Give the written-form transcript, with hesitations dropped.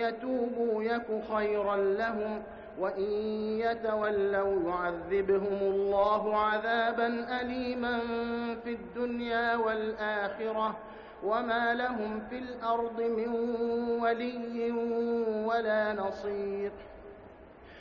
يتوبوا يك خيرا لهم وإن يتولوا يعذبهم الله عذابا أليما في الدنيا والآخرة وما لهم في الأرض من ولي ولا نصير.